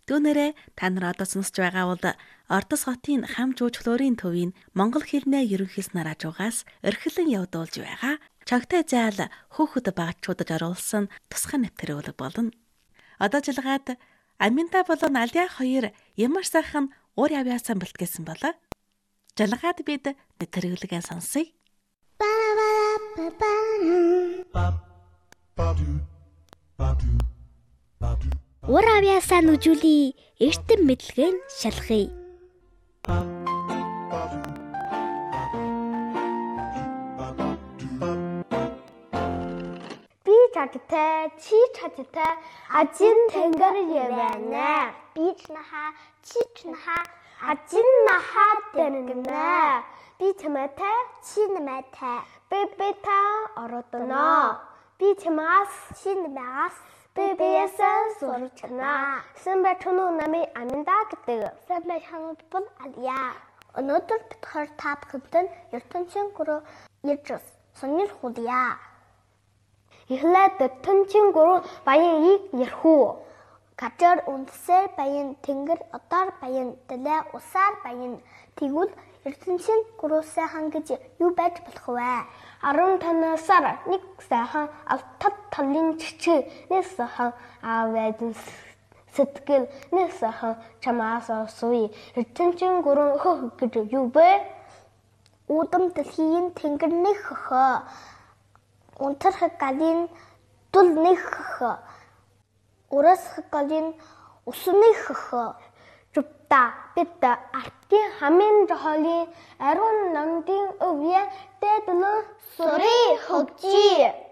Түүнээрээ та нар одоо сонсож байгаа бол Ордос хотын хам жуулчлалын төвийн монгол хэлний ерөнхийлснээр хажуугаас эрхлэн явуулж байгаа чагтай заал хөөхд багчуудад оруулсан тусгай нэвтрүүлэг болно. Одоо жилгаад Аминта болон Алиа хоёр ямар сайхан уур явьяасан бэлтгээсэн болоо. Жилгаад бид нэвтрүүлгээ сонсъё. Уур авьяасаа нүжүүлээ, эрдэм мэдлэгээ нь шалгая. Би чадтай, чи чадтай, ажин тэнгэр явна. Би чнаха, чи чнаха, ажин наха тэнгэнэ. Би чамтай, чи намайтай. Би та оротно. Би чамаас, чи намаас. BBS сурчна. Сэмбэтүнү нами Аминта гэдэг. Сэмбэтүнү бол Алиа. Өнөөдөр бид хоёр та бүхэнд ертөнцийн гурав ирж сонир худья. Эхлээд ертөнцийн гурав баян ийг ярхүү. Гадар үндэсээр баян, тэнгэр одоор баян, далай усаар баян. Тэгвэл ертөнцийн гурав сайхан гэж юу байж болох вэ? 15-аар нэг сайхан алтад талын чичээ, нэг сайхан аавэдэн сэтгэл, нэг сайхан чамаас суй. Ертөнцийн гурван хөх гэж юу бэ? Удам дэлхийн тэнгэр нэг хөх. Унтарх галын дул нэг хөх. Урасх галын усны хөх. Жупта бид артын хамгийн жохолын ариун намдын өвөө дэдэн сури хөгжи.